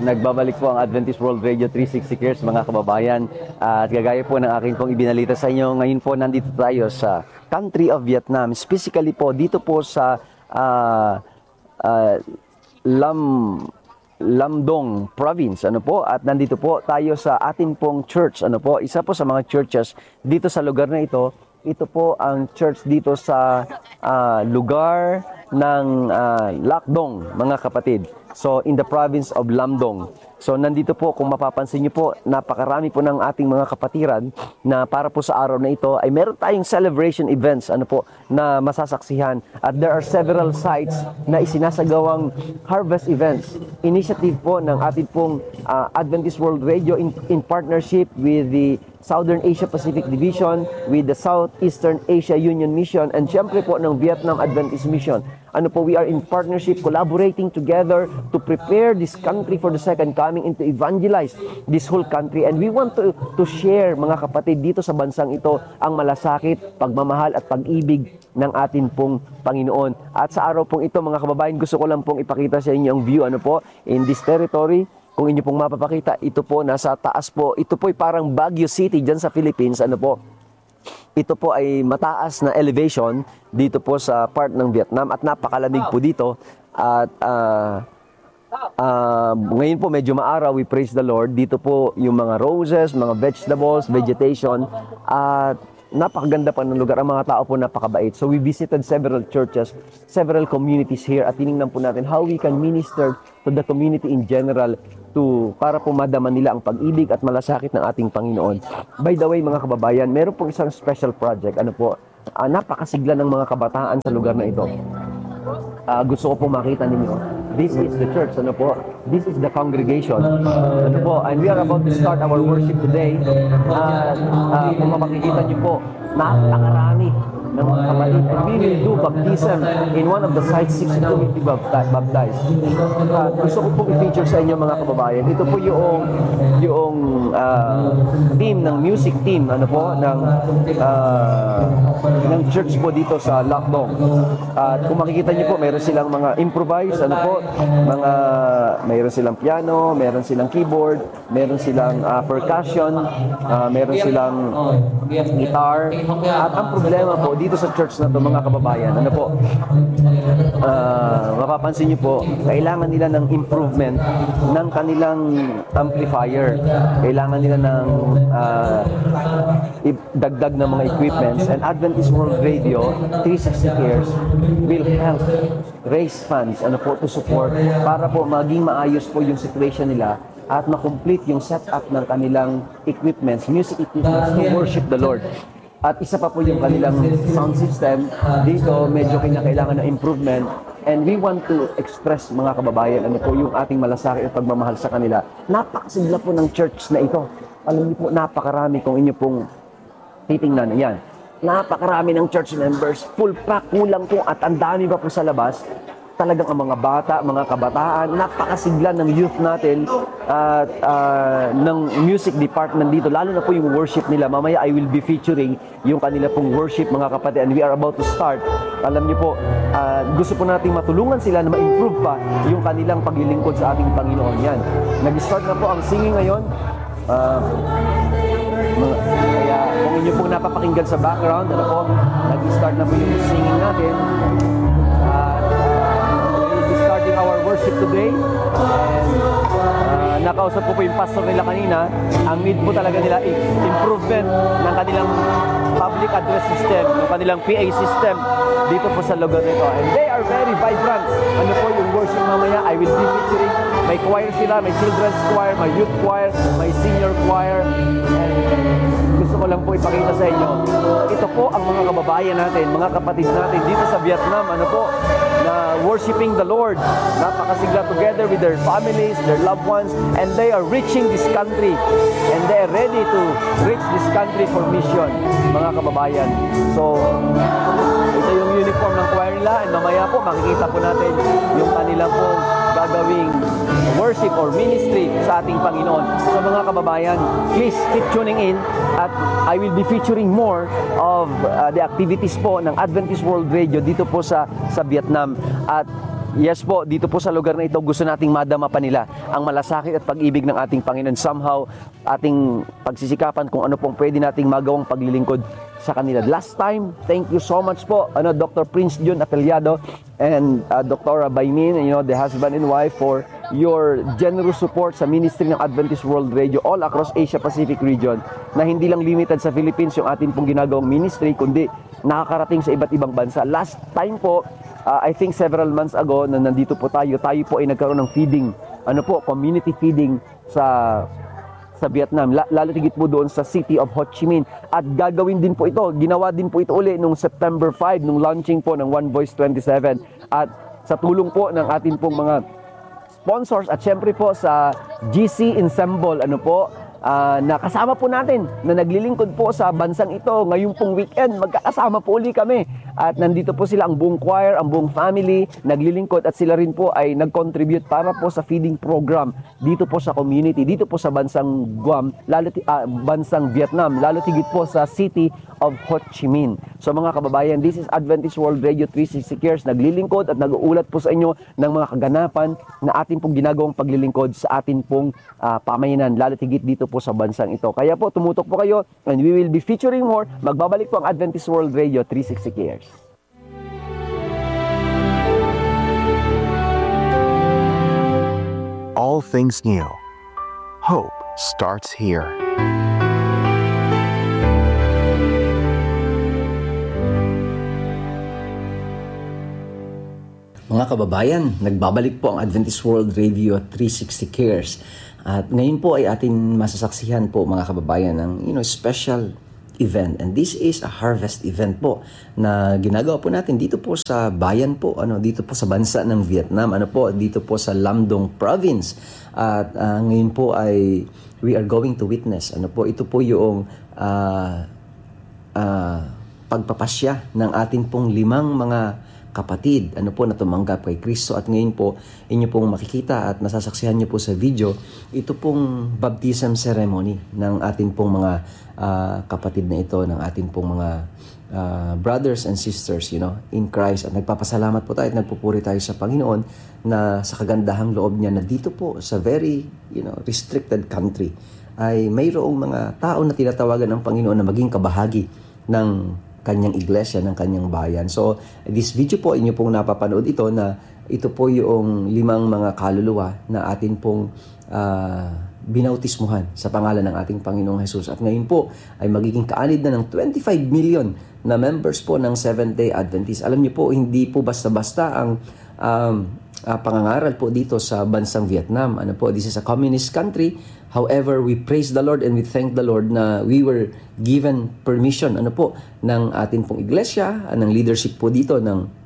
nagbabalik po ang Adventist World Radio 360 Years, mga kababayan. At gagaya po ng akin pong ibinalita sa inyo, ngayon po nandito tayo sa country of Vietnam. Specifically po dito po sa Lamdong province, ano po, at nandito po tayo sa ating pong church, ano po, isa po sa mga churches dito sa lugar na ito. Ito po ang church dito sa lugar ng Lakdong, mga kapatid. So, in the province of Lamdong. So, nandito po, kung mapapansin niyo po, napakarami po ng ating mga kapatiran na para po sa araw na ito ay meron tayong celebration events, ano po, na masasaksihan. At there are several sites na isinasagawang harvest events. Initiative po ng ating pong Adventist World Radio in partnership with the Southern Asia Pacific Division, with the Southeastern Asia Union Mission, and syempre po ng Vietnam Adventist Mission. Ano po, we are in partnership, collaborating together to prepare this country for the second coming and to evangelize this whole country. And we want to share, mga kapatid, dito sa bansang ito ang malasakit, pagmamahal at pag-ibig ng atin pong Panginoon. At sa araw pong ito, mga kababayan, gusto ko lang pong ipakita sa inyo ang view, ano po, in this territory. Kung inyo pong mapapakita, ito po, nasa taas po. Ito po ay parang Baguio City dyan sa Philippines. Ano po? Ito po ay mataas na elevation dito po sa part ng Vietnam at napakalamig po dito. At ngayon po medyo maaraw, we praise the Lord. Dito po yung mga roses, mga vegetables, vegetation. At napakaganda pa ng lugar. Ang mga tao po napakabait. So we visited several churches, several communities here at tinignan po natin how we can minister to the community in general para po madama nila ang pag-ibig at malasakit ng ating Panginoon. By the way, mga kababayan, meron pong isang special project. Ano po? Napakasigla ng mga kabataan sa lugar na ito. Gusto ko po makita ninyo. This is the church, ano po? This is the congregation. Ano po? And we are about to start our worship today. Kung makikita niyo po, napakarami ng mga kapatid. And we will do baptism in one of the sites, 62 will be baptized. Gusto ko po i-feature sa inyo, mga kababayan. Ito po yung team ng music team, ano po, ng church po dito sa Lakdong. At kung makikita niyo po, meron silang mga improvise, ano po, meron silang piano, meron silang keyboard, meron silang percussion, meron silang guitar. At ang problema po dito sa church na to, mga kababayan, ano po, mapapansin niyo po, kailangan nila ng improvement ng kanilang amplifier. Kailangan nila ng dagdag ng mga equipments, and Adventist World Radio 360 Years will help raise funds, ano po, to support para po maging maayos po yung situation nila at makomplete yung setup ng kanilang equipments, music equipments to worship the Lord. At isa pa po yung kanilang sound system. Dito, medyo kinakailangan ng improvement. And we want to express, mga kababayan, ano po yung ating malasakit at pagmamahal sa kanila. Napakasigla po ng church na ito. Alam niyo po, napakarami kung inyo pong titingnan. Yan. Napakarami ng church members. Full pack, kulang po at ang dami pa po sa labas. Talagang ang mga bata, mga kabataan, napakasigla ng youth natin at ng music department dito, lalo na po yung worship nila. Mamaya I will be featuring yung kanila pong worship, mga kapatid, and we are about to start. Alam niyo po, gusto po nating matulungan sila na ma-improve pa yung kanilang paglilingkod sa ating Panginoon. Yan. Nag-start na po ang singing ngayon. Kaya kung inyo pong napapakinggan sa background, ano po, nag-start na po yung singing natin. Our worship today, and nakausap ko po yung pastor nila kanina. Ang need po talaga nila is improvement ng kanilang public address system, ng kanilang PA system dito po sa lugar nito, and they are very vibrant. Ano po yung worship mamaya, I will be featuring. May choir sila, may children's choir, may youth choir, may senior choir, and gusto ko lang po ipakita sa inyo, ito po ang mga kababayan natin, mga kapatid natin dito sa Vietnam, ano po, na worshiping the Lord. Napakasigla together with their families, their loved ones, and they are reaching this country, and they are ready to reach this country for mission, mga kababayan. So, ito yung uniform ng choir nila, and mamaya po makikita po natin yung kanilang po gagawing worship or ministry sa ating Panginoon. So, mga kababayan, please keep tuning in at I will be featuring more of the activities po ng Adventist World Radio dito po sa Vietnam. At Yes po, dito po sa lugar na ito, gusto nating madama pa nila ang malasakit at pag-ibig ng ating Panginoon. Somehow, ating pagsisikapan kung ano pong pwede nating magawang paglilingkod sa kanila. Last time, thank you so much po, Dr. Prince John Apeliado and Dr. Baymin, the husband and wife, for your generous support sa ministry ng Adventist World Radio all across Asia Pacific region, na hindi lang limited sa Philippines yung ating pong ginagawang ministry, kundi nakakarating sa iba't ibang bansa. Last time po, I think several months ago na nandito po tayo po ay nagkaroon ng feeding, community feeding sa Vietnam, lalo tigit po doon sa city of Ho Chi Minh. At gagawin din po ito, ginawa din po ito uli nung September 5, nung launching po ng One Voice 27. At sa tulong po ng ating pong mga sponsors at syempre po sa GC Ensemble, na kasama po natin na naglilingkod po sa bansang ito ngayong pong weekend. Magkakasama po uli kami at nandito po sila, ang buong choir, ang buong family naglilingkod, at sila rin po ay nag-contribute para po sa feeding program dito po sa community, dito po sa bansang Guam, bansang Vietnam, lalo tigit po sa city of Ho Chi Minh. So mga kababayan, this is Adventist World Radio 360 Cares, naglilingkod at nag-uulat po sa inyo ng mga kaganapan na atin pong ginagawang paglilingkod sa atin pong pamayanan, lalo tigit dito po sa bansang ito. Kaya po, tumutok po kayo and we will be featuring more. Magbabalik po ang Adventist World Radio 360 Cares. All things new. Hope starts here. Mga kababayan, nagbabalik po ang Adventist World Radio 360 Cares. At ngayon po ay atin masasaksihan po, mga kababayan, ng special event. And this is a harvest event po na ginagawa po natin dito po sa bayan po, dito po sa bansa ng Vietnam, dito po sa Lam Dong Province. At ngayon po ay we are going to witness. Ito po yung pagpapasya ng atin pong 5 mga kapatid, na tumanggap kay Kristo. At ngayon po, inyo pong makikita at masasaksihan nyo po sa video, ito pong baptism ceremony ng atin pong mga kapatid na ito, ng atin pong mga brothers and sisters, in Christ. At nagpapasalamat po tayo at nagpupuri tayo sa Panginoon na sa kagandahang loob niya na dito po sa very, restricted country ay mayroong mga tao na tinatawagan ng Panginoon na maging kabahagi ng kanyang iglesia, ng kanyang bayan. So, this video po, inyo pong napapanood ito na ito po yung 5 mga kaluluwa na atin pong binautismuhan sa pangalan ng ating Panginoong Jesus. At ngayon po ay magiging kaanib na ng 25 million na members po ng Seventh-day Adventist. Alam niyo po, hindi po basta-basta ang pangangaral po dito sa bansang Vietnam. This is a communist country. However, we praise the Lord and we thank the Lord na we were given permission ng atin pong iglesia, ng leadership po dito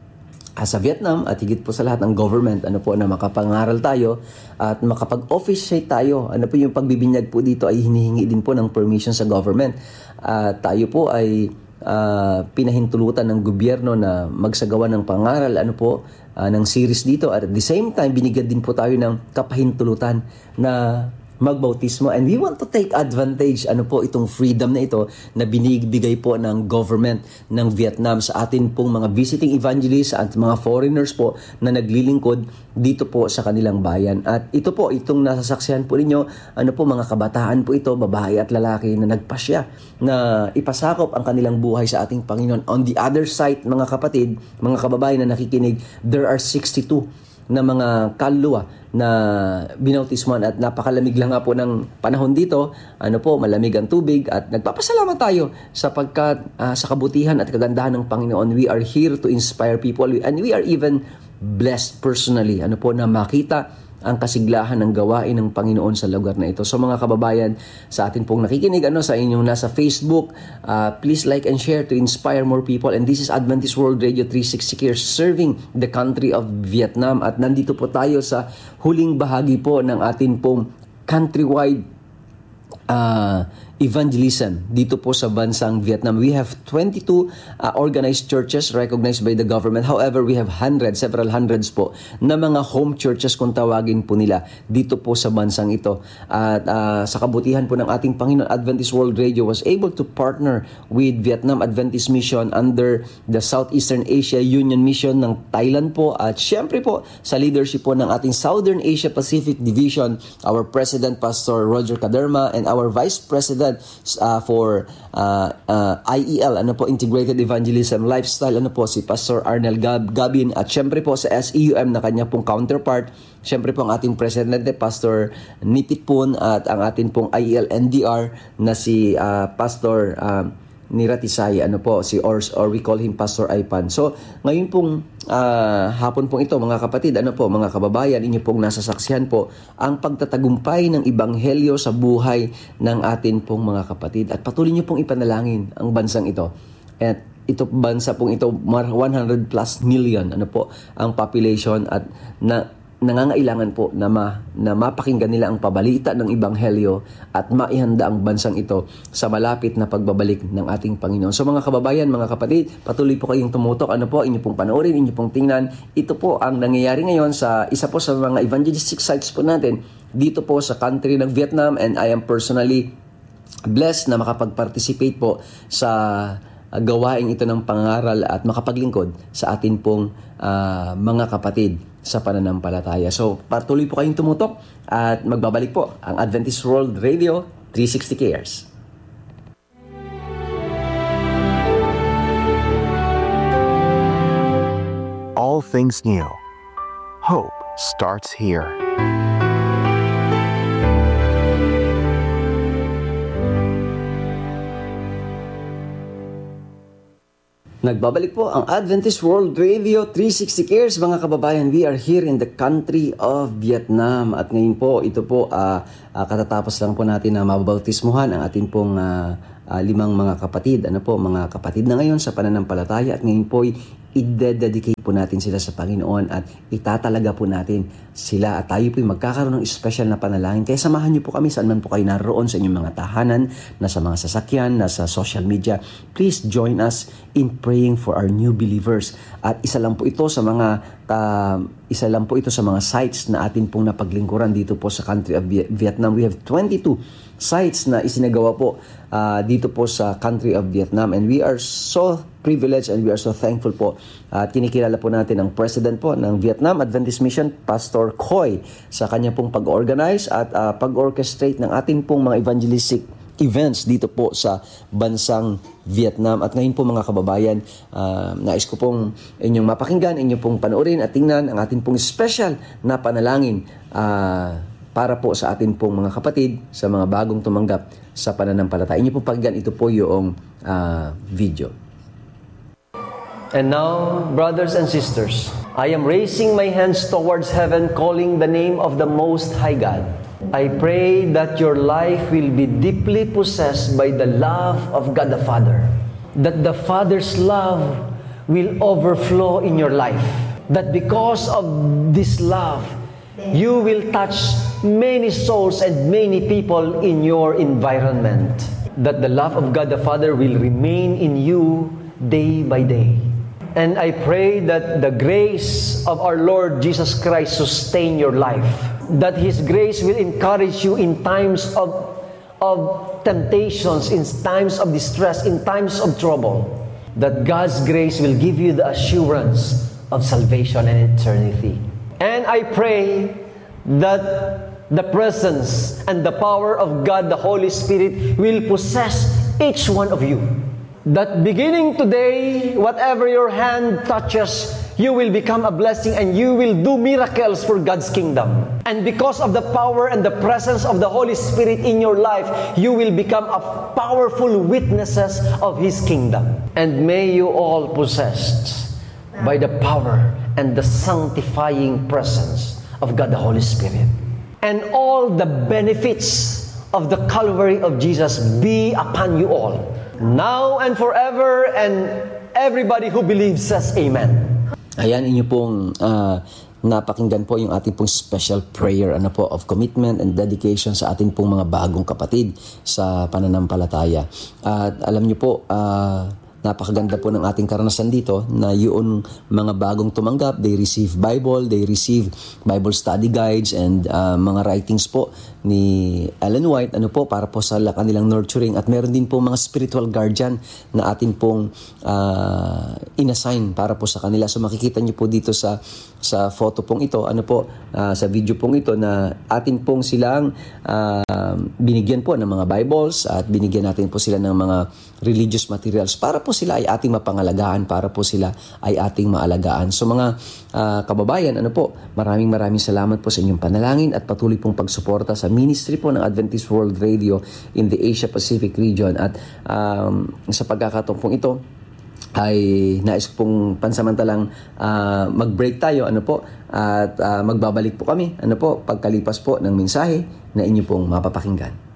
sa Vietnam, at higit po sa lahat ng government na makapangaral tayo at makapag-officiate tayo. Yung pagbibinyag po dito ay hinihingi din po ng permission sa government. Tayo po ay pinahintulutan ng gobyerno na magsagawa ng pangaral ng series dito, at at the same time binigyan din po tayo ng kapahintulutan na magbautismo, and we want to take advantage itong freedom na ito na binibigay po ng government ng Vietnam sa atin pong mga visiting evangelists at mga foreigners po na naglilingkod dito po sa kanilang bayan. At ito po, itong nasasaksihan po ninyo, mga kabataan po ito, babae at lalaki na nagpasya na ipasakop ang kanilang buhay sa ating Panginoon. On the other side, mga kapatid, mga kababayan na nakikinig, there are 62 na mga kaluluwa na binautismuhan, at napakalamig lang nga po ng panahon dito. Malamig ang tubig, at nagpapasalamat tayo sapagkat sa kabutihan at kagandahan ng Panginoon, we are here to inspire people, and we are even blessed personally na makita ang kasiglahan ng gawain ng Panginoon sa lugar na ito. So mga kababayan, sa atin pong nakikinig sa inyong nasa Facebook, please like and share to inspire more people. And this is Adventist World Radio 360 Cares, serving the country of Vietnam. At nandito po tayo sa huling bahagi po ng atin pong countrywide evangelism dito po sa bansang Vietnam. We have 22 organized churches recognized by the government. However, we have several hundreds po na mga home churches kung tawagin po nila dito po sa bansang ito. At sa kabutihan po ng ating Panginoon, Adventist World Radio was able to partner with Vietnam Adventist Mission under the Southeastern Asia Union Mission ng Thailand po. At syempre po sa leadership po ng ating Southern Asia Pacific Division, our President Pastor Roger Caderma, and our Vice President for IEL, Integrated Evangelism Lifestyle, si Pastor Arnel Gabin, at syempre po sa SEUM na kanya pong counterpart, syempre po ang ating Presidente Pastor Nipit Pun, at ang ating pong IEL NDR na si Pastor Niratisay, or we call him Pastor Aipan. So, ngayon pong hapon pong ito, mga kapatid, mga kababayan, inyo pong nasasaksihan po ang pagtatagumpay ng Ebanghelyo sa buhay ng atin pong mga kapatid. At patuloy nyo pong ipanalangin ang bansang ito. At bansa pong ito, 100 plus million, ang population, at nangangailangan po na mapakinggan nila ang pabalita ng Ebanghelyo at maihanda ang bansang ito sa malapit na pagbabalik ng ating Panginoon. So mga kababayan, mga kapatid, patuloy po kayong tumutok. Inyo pong panoorin, inyo pong tingnan. Ito po ang nangyayari ngayon sa isa po sa mga evangelistic sites po natin dito po sa country ng Vietnam, and I am personally blessed na makapag-participate po sa gawain ito ng pangaral at makapaglingkod sa atin pong mga kapatid sa pananampalataya. So, patuloy po kayong tumutok at magbabalik po ang Adventist World Radio 360 Cares. All things new. Hope starts here. Nagbabalik po ang Adventist World Radio 360 Cares, mga kababayan. We are here in the country of Vietnam. At ngayon po, ito po, katatapos lang po natin na mababautismuhan ang ating pong 5 mga kapatid. Mga kapatid na ngayon sa pananampalataya. At ngayon po, i-dedicate po natin sila sa Panginoon at itatalaga po natin sila. At tayo po magkakaroon ng special na panalangin. Kaya samahan niyo po kami saan man po kayo naroon sa inyong mga tahanan, nasa mga sasakyan, nasa social media. Please join us in praying for our new believers. At isa lang po ito sa mga sites na atin pong napaglingkuran dito po sa country of Vietnam. We have 22 sites na isinagawa po dito po sa country of Vietnam, and we are so privileged and we are so thankful po. Kinikilala po natin ang president po ng Vietnam Adventist Mission, Pastor Coy, sa kanya pong pag-organize at pag-orchestrate ng ating pong mga evangelistic events dito po sa bansang Vietnam. At ngayon po mga kababayan, nais ko pong inyong mapakinggan, inyong pong panoorin at tingnan ang ating pong special na panalangin para po sa atin pong mga kapatid, sa mga bagong tumanggap sa pananampalataya. Inyo pong pakinggan, ito po yung video. And now, brothers and sisters, I am raising my hands towards heaven, calling the name of the Most High God. I pray that your life will be deeply possessed by the love of God the Father, that the Father's love will overflow in your life, that because of this love, you will touch many souls and many people in your environment, that the love of God the Father will remain in you day by day. And I pray that the grace of our Lord Jesus Christ sustain your life, that His grace will encourage you in times of temptations, in times of distress, in times of trouble, that God's grace will give you the assurance of salvation and eternity. And I pray that the presence and the power of God, the Holy Spirit, will possess each one of you. That beginning today, whatever your hand touches, you will become a blessing and you will do miracles for God's kingdom. And because of the power and the presence of the Holy Spirit in your life, you will become a powerful witnesses of His kingdom. And may you all possessed by the power and the sanctifying presence of God the Holy Spirit. And all the benefits of the Calvary of Jesus be upon you all, now and forever, and everybody who believes says Amen. Ayan, inyo pong napakinggan po yung ating pong special prayer of commitment and dedication sa ating pong mga bagong kapatid sa pananampalataya. At alam niyo po, napakaganda po ng ating karanasan dito na yung mga bagong tumanggap, they receive Bible, they receive Bible study guides and mga writings po ni Ellen White para po sa kanilang nurturing, at meron din po mga spiritual guardian na atin pong inassign para po sa kanila. So makikita niyo po dito sa photo pong ito, sa video pong ito, na atin pong silang binigyan po ng mga Bibles at binigyan natin po sila ng mga religious materials para po sila ay ating mapangalagaan, para po sila ay ating maalagaan. So mga kababayan, maraming salamat po sa inyong panalangin at patuloy pong pagsuporta sa ministry po ng Adventist World Radio in the Asia Pacific region. At sa pagkakataon pong ito ay nais pong pansamantalang mag-break tayo at magbabalik po kami pagkalipas po ng mensahe na inyo pong mapapakinggan.